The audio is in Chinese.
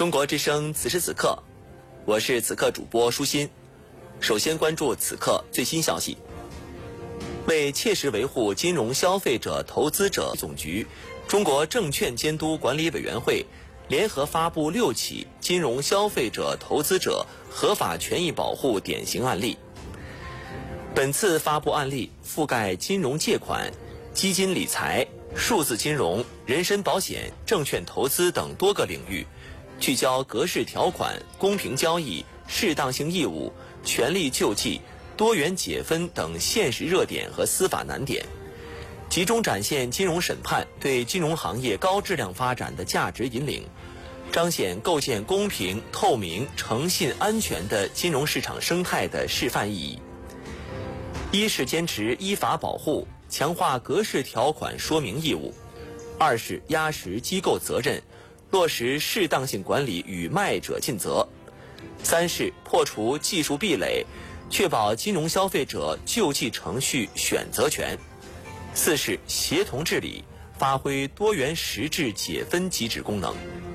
中国之声此时此刻，我是此刻主播舒心。首先关注此刻最新消息。为切实维护金融消费者投资者总局、中国证券监督管理委员会联合发布6起金融消费者投资者合法权益保护典型案例。本次发布案例覆盖金融借款、基金理财、数字金融、人身保险、证券投资等多个领域，聚焦格式条款、公平交易、适当性义务、权利救济、多元解分等现实热点和司法难点，集中展现金融审判对金融行业高质量发展的价值引领，彰显构建公平、透明、诚信、安全的金融市场生态的示范意义。一是坚持依法保护，强化格式条款说明义务；二是压实机构责任，落实适当性管理与卖者尽责；三是破除技术壁垒，确保金融消费者救济程序选择权；四是协同治理，发挥多元实质解分机制功能。